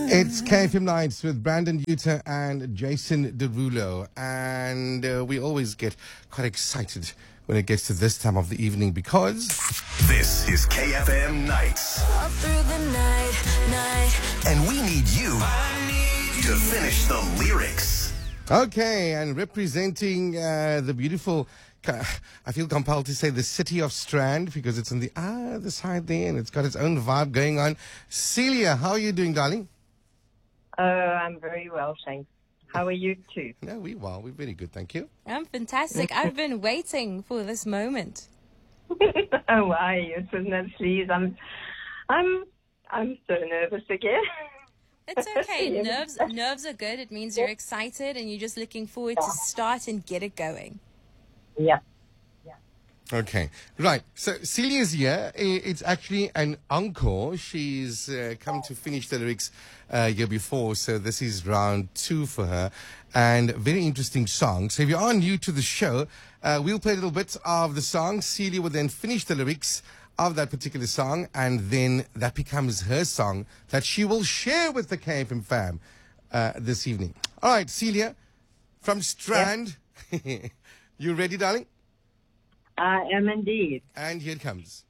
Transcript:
It's KFM Nights with Brandon Utah and Jason Derulo. And we always get quite excited when it gets to this time of the evening because This is KFM Nights. All through the night. And we need you to finish the lyrics. okay, and representing the beautiful, I feel compelled to say the city of Strand because it's on the other side there and it's got its own vibe going on. Celia, how are you doing, darling? I'm very well, thanks. How are you too? No, we're very good, thank you. I'm fantastic. I've been waiting for this moment. Oh, why? You shouldn't please. I'm so nervous again. It's okay. Nerves are good. It means you're excited and you're just looking forward to start and get it going. Yeah. Okay, right. So Celia's here. It's actually an encore. She's come to finish the lyrics year before, so this is round 2 for her. And very interesting song. So if you are new to the show, we'll play a little bit of the song. Celia will then finish the lyrics of that particular song, and then that becomes her song that she will share with the KFM fam this evening. All right, Celia from Strand. You ready, darling? I am indeed. And here it comes.